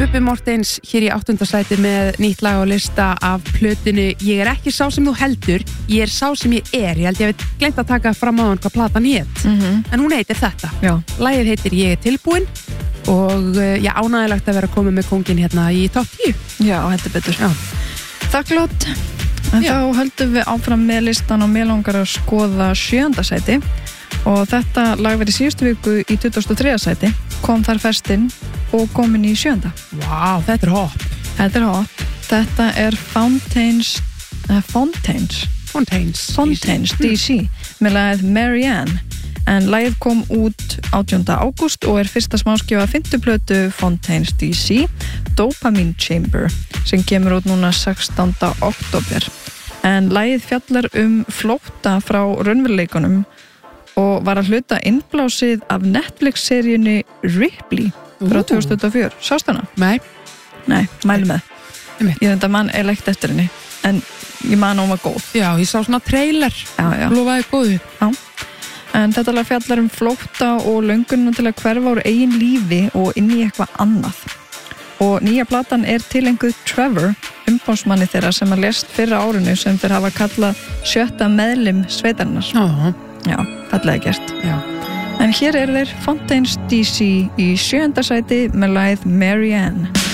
Bubbi Morthens hér í 8. sæti með nýtt lag á lista af plötinu Ég er ekki sá sem þú heldur, ég er sá sem ég er. Ég held ég hef gleymt að taka fram á hann hvað platan hét, en hún heitir þetta. Já. Lagið heitir Ég er tilbúin og ánægilegt að vera komið með kóngin hérna í topp 10. Já, þetta betur. Já. Þakklát. En þá höldum við áfram með listan og mér langar að skoða 7. sæti og þetta lag verið síðustu viku í 23. sæti, kom þar festinn og komin í 7. Vá, þetta er hopp. Þetta er hopp. Þetta er Fontaines DC með lagið Marianne, en lagið kom út 18. ágúst og er fyrsta smáskífa 5. plötu Fontaines DC, Dopamine Chamber, sem kemur út núna 16. október. En lagið fjallar flótta frá raunveruleikunum og var að hluta innblásið af Netflix-seríunni Ripley frá 2004. Sástu hana? Nei, mæli með. Ég þetta mann leikt eftir henni, en ég man hún var góð. Já, ég sá svona trailer. Já. Lofaði góðu. Já. En þetta lag fjallar flótta og löngunina til að hverfa úr eigin lífi og inn í eitthvað annað. Og nýja platan er tilenguð Trevor, umbásmanni þeirra sem að lést fyrra árinu, sem þeir hafa kallað 7. meðlim sveitarinnar. Já, fallega gert. Já. En hér þeir Fontaines DC í 7. sæti með lagið Marianne.